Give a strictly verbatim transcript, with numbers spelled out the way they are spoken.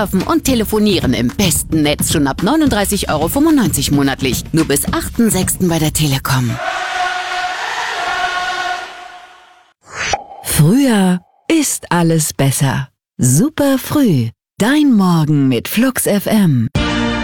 Surfen und telefonieren im besten Netz schon ab neununddreißig Euro fünfundneunzig monatlich. Nur bis achten sechsten bei der Telekom. Früher ist alles besser. Super früh. Dein Morgen mit Flux F M.